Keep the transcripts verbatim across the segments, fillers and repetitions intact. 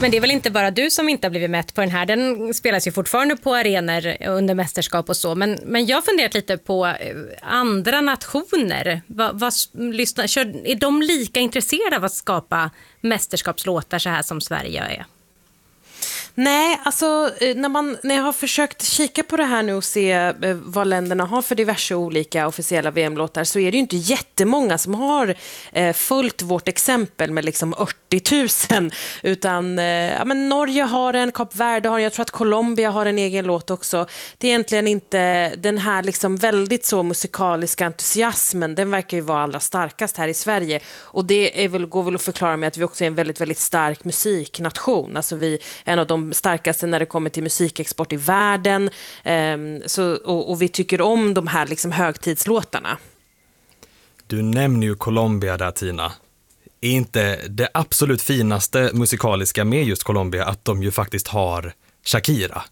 Men det är väl inte bara du som inte har blivit mätt på den här. Den spelas ju fortfarande på arenor under mästerskap och så. Men, men jag har funderat lite på andra nationer. Vad, vad, lyssna, kör, är de lika intresserade av att skapa mästerskapslåtar så här som Sverige är? Nej, alltså när, man, när jag har försökt kika på det här nu och se vad länderna har för diverse olika officiella V M-låtar, så är det ju inte jättemånga som har eh, följt vårt exempel med liksom åttio tusen, utan eh, ja, men Norge har en, Kap Verde har en, jag tror att Colombia har en egen låt också. Det är egentligen inte den här liksom väldigt så musikaliska entusiasmen, den verkar ju vara allra starkast här i Sverige, och det är väl, går väl att förklara med att vi också är en väldigt, väldigt stark musiknation. Alltså vi är en av de starkaste när det kommer till musikexport i världen, um, så, och, och vi tycker om de här liksom högtidslåtarna. Du nämner ju Colombia där, Tina. Är inte det absolut finaste musikaliska med just Colombia att de ju faktiskt har Shakira?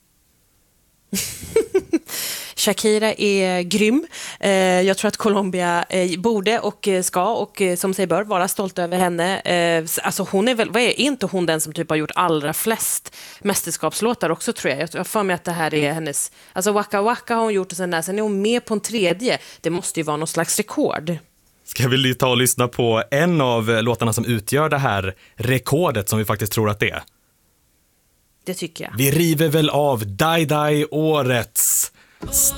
Shakira är grym. Eh, jag tror att Colombia eh, borde och ska och eh, som sig bör vara stolt över henne. Eh, alltså hon är väl, vad är, är inte hon den som typ har gjort allra flest mästerskapslåtar också, tror jag. Jag får med att det här är hennes, alltså Waka Waka har hon gjort och sen där, sen är hon med på en tredje. Det måste ju vara någon slags rekord. Ska vi ta och lyssna på en av låtarna som utgör det här rekordet som vi faktiskt tror att det är? Det tycker jag. Vi river väl av Dai Dai, årets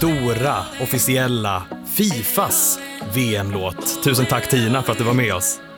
stora officiella Fifas V M-låt. Tusen tack, Tina, för att du var med oss.